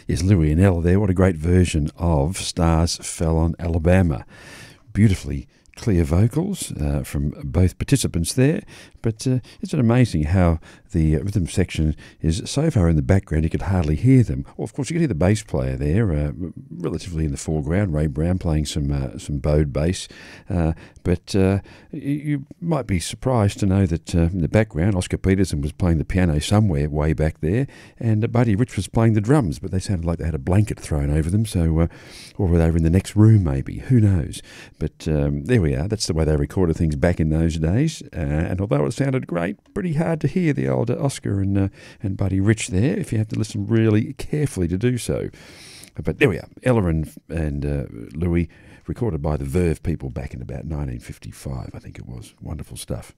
Yes, Louie and Ella there. What a great version of Stars Fell on Alabama. Beautifully clear vocals from both participants there, but isn't it amazing how the rhythm section is so far in the background you could hardly hear them. Well, of course, you can hear the bass player there, relatively in the foreground, Ray Brown playing some bowed bass, but you might be surprised to know that in the background Oscar Peterson was playing the piano somewhere way back there, and Buddy Rich was playing the drums, but they sounded like they had a blanket thrown over them, so or they were in the next room maybe, who knows. But there we are, that's the way they recorded things back in those days, and although it sounded great, pretty hard to hear the old Oscar and Buddy Rich there, if you have to listen really carefully to do so. But there we are, Ella and Louie, recorded by the Verve people back in about 1955, I think it was. Wonderful stuff.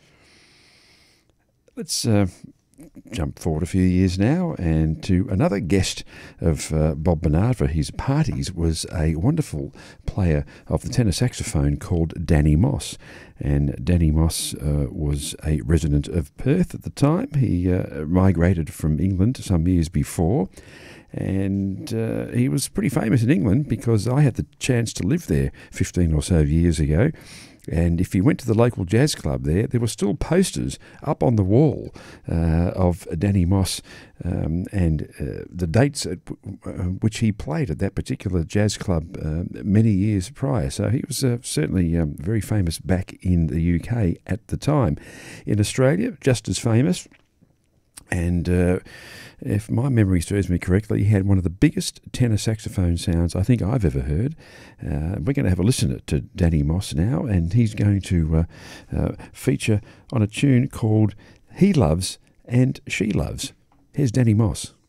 Let's jump forward a few years now, and to another guest of Bob Bernard for his parties was a wonderful player of the tenor saxophone called Danny Moss. And Danny Moss was a resident of Perth at the time. He migrated from England some years before, and he was pretty famous in England because I had the chance to live there 15 or so years ago. And if you went to the local jazz club there were still posters up on the wall of Danny Moss and the dates at which he played at that particular jazz club many years prior. So he was certainly very famous back in the UK at the time. In Australia, just as famous. And if my memory serves me correctly, he had one of the biggest tenor saxophone sounds I think I've ever heard. We're going to have a listen to Danny Moss now, and he's going to feature on a tune called He Loves and She Loves. Here's Danny Moss.